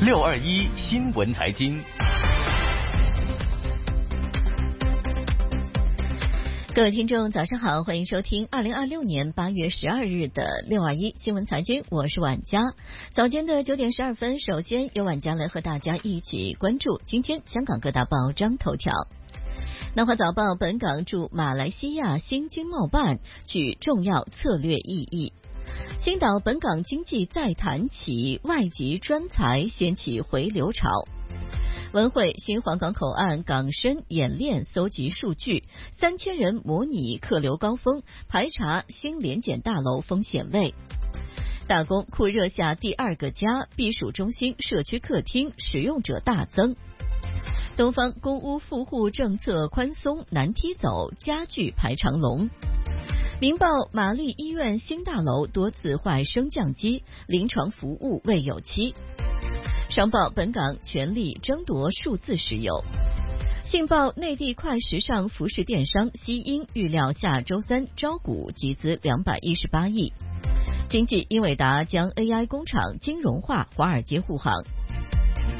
621新闻财经。 各位听众早上好，欢迎收听2026年8月12日的621新闻财经，我是婉佳。早间的9点12分，首先由婉佳来和大家一起关注今天香港各大报章头条。南华早报：本港驻马来西亚新经贸办具重要策略意义。星岛本港经济再弹起，外籍专才掀起回流潮。文汇：新皇岗口岸港深演练搜集数据，3000人模拟客流高峰，排查新联检大楼风险位。大公：酷热下第二个家，避暑中心社区客厅使用者大增。东方：公屋富户政策宽松难踢走，家具排长龙。明报：玛丽医院新大楼多次坏升降机，临床服务未有期。商报：本港全力争夺数字石油。信报：内地快时尚服饰电商西英预料下周三招股集资218亿。经济：英伟达将 AI 工厂金融化华尔街护航。